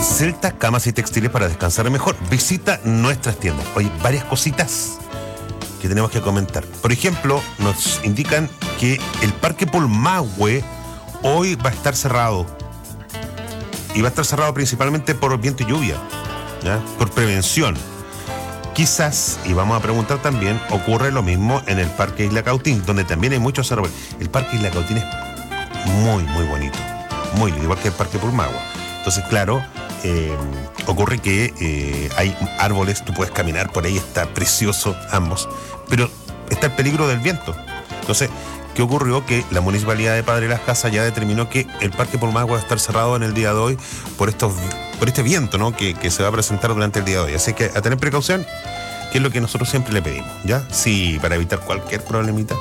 Celta, camas y textiles para descansar mejor. Visita nuestras tiendas. Oye, varias cositas que tenemos que comentar. Por ejemplo, nos indican que el Parque Pulmahue hoy va a estar cerrado. Y va a estar cerrado principalmente por viento y lluvia, ¿ya? Por prevención. Quizás, y vamos a preguntar también, ocurre lo mismo en el Parque Isla Cautín, donde también hay muchos árboles. El Parque Isla Cautín es muy, muy bonito. Muy lindo, igual que el Parque Pulmahue. Entonces, claro, ocurre que hay árboles, tú puedes caminar por ahí, está precioso ambos, pero está el peligro del viento. Entonces, ¿qué ocurrió? Que la Municipalidad de Padre Las Casas ya determinó que el Parque Pulmahue va a estar cerrado en el día de hoy por este viento, ¿no? que se va a presentar durante el día de hoy. Así que a tener precaución, que es lo que nosotros siempre le pedimos, ¿ya? Sí, para evitar cualquier problemita.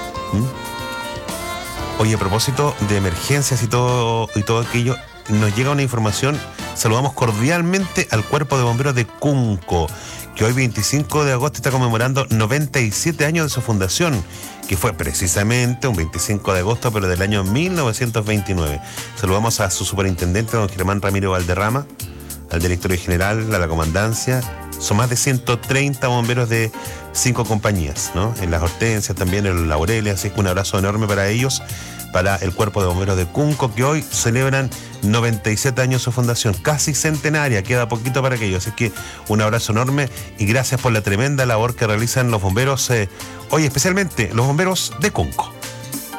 Oye, a propósito de emergencias y todo aquello, nos llega una información. Saludamos cordialmente al Cuerpo de Bomberos de Cunco, que hoy 25 de agosto está conmemorando 97 años de su fundación, que fue precisamente un 25 de agosto, pero del año 1929. Saludamos a su superintendente, don Germán Ramiro Valderrama, al directorio general, a la comandancia. Son más de 130 bomberos de 5 compañías, ¿no? En las Hortensias, también en los Laureles, así que un abrazo enorme para ellos, para el Cuerpo de Bomberos de Cunco, que hoy celebran 97 años de su fundación, casi centenaria, queda poquito para aquello, así que un abrazo enorme y gracias por la tremenda labor que realizan los bomberos, hoy especialmente los bomberos de Cunco.